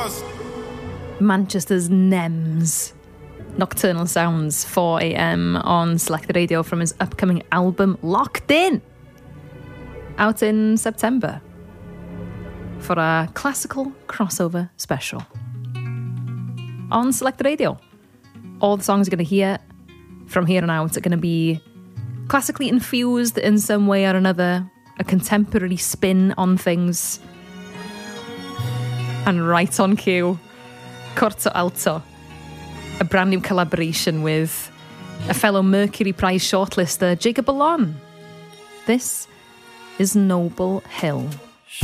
Manchester's Nems. Nocturnal Sounds, 4 a.m. on Selected Radio from his upcoming album Locked In, out in September, for a classical crossover special on Selected Radio. All the songs you're going to hear from here on out are going to be classically infused in some way or another, a contemporary spin on things, and right on cue, Corto Alto, a brand new collaboration with a fellow Mercury Prize shortlister, Jacob Ballon. This is Noble Hill.